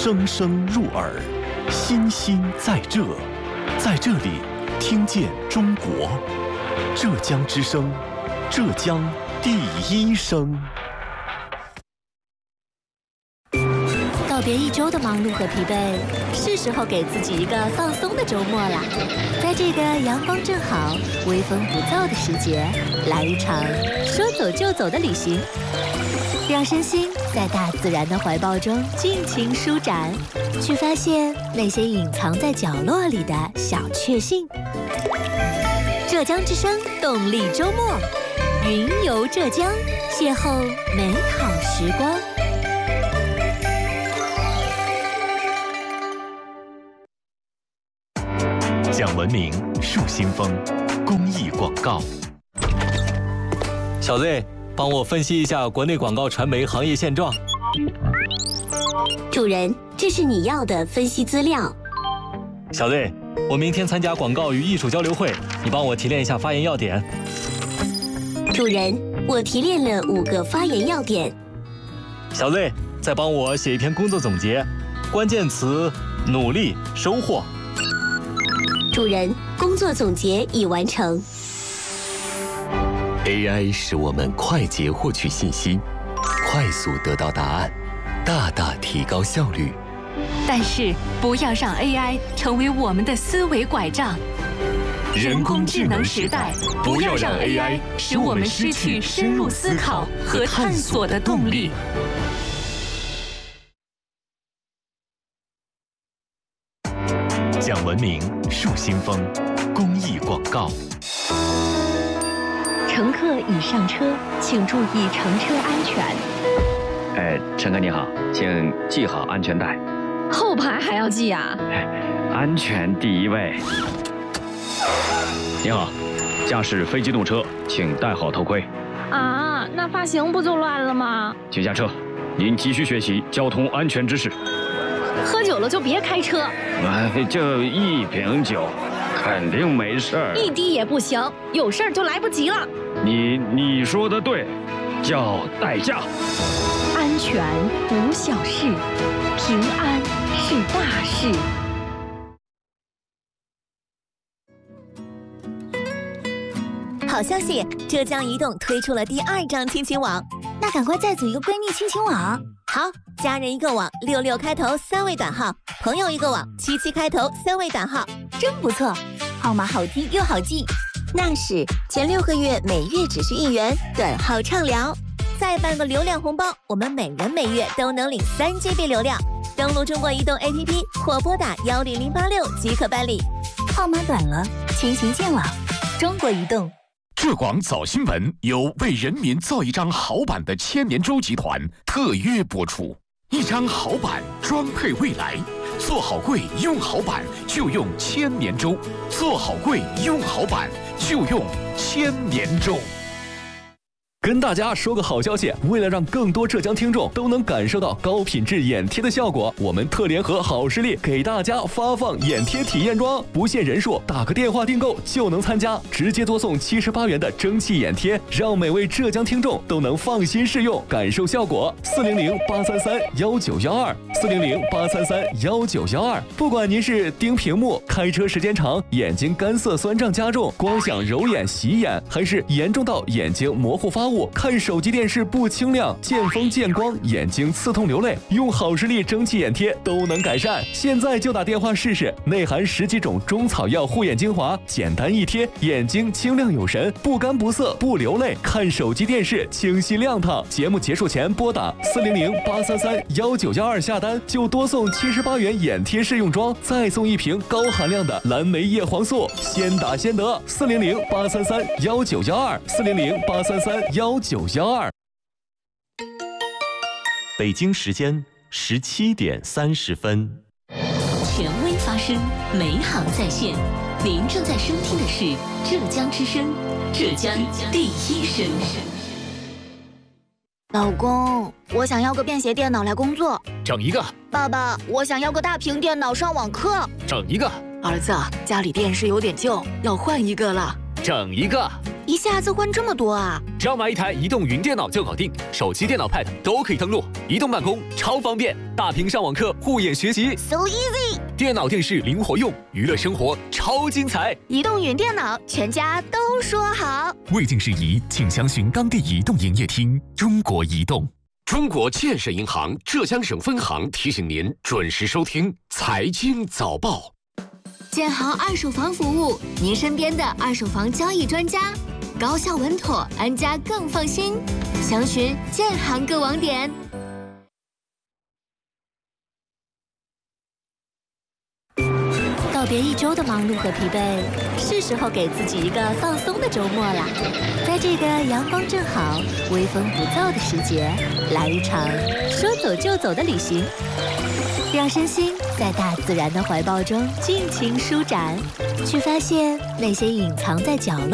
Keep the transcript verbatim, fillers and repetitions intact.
声声入耳，心心在这，在这里听见中国。浙江之声，浙江第一声。 告别一周的忙碌和疲惫，是时候给自己一个放松的周末啦。在这个阳光正好、微风不燥的时节，来一场说走就走的旅行，让身心在大自然的怀抱中尽情舒展，去发现那些隐藏在角落里的小确幸。浙江之声动力周末，云游浙江，邂逅美好时光。 讲文明树新风，公益广告。 小 Z， 帮我分析一下国内广告传媒行业现状。 主人，这是你要的分析资料。 小 Z， 我明天参加广告与艺术交流会，你帮我提炼一下发言要点。 主人，我提炼了五个发言要点。 小 Z， 再帮我写一篇工作总结，关键词努力收获。 主人，工作总结已完成。 A I 使我们快捷获取信息，快速得到答案，大大提高效率。 但是，不要让 A I 成为我们的思维拐杖。人工智能时代，不要让 A I 使我们失去深入思考和探索的动力。 讲文明树新风，公益广告。 乘客已上车，请注意乘车安全。 哎，乘客你好，请系好安全带。 后排还要系啊？ 安全第一位。你好，驾驶非机动车，请戴好头盔。 啊，那发型不就乱了吗？ 请下车，您急需学习交通安全知识。 喝酒了就别开车。 哎，就一瓶酒，肯定没事儿。 一滴也不行，有事儿就来不及了。 你你说的对，叫代驾。 安全无小事，平安是大事。 好消息，浙江移动推出了第二张亲情网，那赶快再组一个闺蜜亲情网。好，家人一个网，六六开头三位短号；朋友一个网，七七开头三位短号，真不错，号码好听又好记。那是前六个月每月只需一元，短号畅聊，再办个流量红包，我们每人每月都能领三 G B 流量。登录中国移动 A P P 或拨打幺零零八六即可办理。号码短了，亲情见网，中国移动。 浙广早新闻由为人民造一张好版的千年舟集团特约播出。一张好版装配未来，做好柜用好版就用千年舟，做好柜用好版就用千年舟。 跟大家说个好消息，为了让更多浙江听众都能感受到高品质眼贴的效果，我们特联合好视力给大家发放眼贴体验装，不限人数，打个电话订购就能参加，直接多送七十八元的蒸汽眼贴，让每位浙江听众都能放心试用，感受效果。四零零八三三幺九幺二，四零零八三三幺九幺二。不管您是盯屏幕、开车时间长、眼睛干涩酸胀加重、光想揉眼洗眼，还是严重到眼睛模糊发雾，看手机电视不清亮，见风见光，眼睛刺痛流泪，用好视力蒸汽眼贴都能改善。现在就打电话试试，内含十几种中草药护眼精华，简单一贴，眼睛清亮有神，不干不涩不流泪，看手机电视清晰亮堂。节目结束前拨打四零零八三三幺九幺二下单，就多送七十八元眼贴试用装，再送一瓶高含量的蓝莓叶黄素，先打先得。四零零八三三幺九幺二，四零零八三三幺九幺二。 北京时间十七点三十分。 权威发声，美好在线。您正在收听的是浙江之声，浙江第一声。 老公，我想要个便携电脑来工作。 整一个。 爸爸，我想要个大屏电脑上网课。 整一个。 儿子，家里电视有点旧，要换一个了。 整一个。 一下子换这么多啊？ 只要买一台移动云电脑就搞定，手机、电脑、Pad 都可以登录，移动办公超方便，大屏上网课、护眼学习 ，so easy。 电脑、电视灵活用，娱乐生活超精彩。 移动云电脑，全家都说好。 未经事宜，请详询当地移动营业厅。中国移动。中国建设银行浙江省分行提醒您准时收听财经早报。 建行二手房服务，您身边的二手房交易专家，高效稳妥，安家更放心。详询建行各网点。 告别一周的忙碌和疲惫，是时候给自己一个放松的周末啦。在这个阳光正好、微风不燥的时节，来一场说走就走的旅行，让身心在大自然的怀抱中尽情舒展，去发现那些隐藏在角落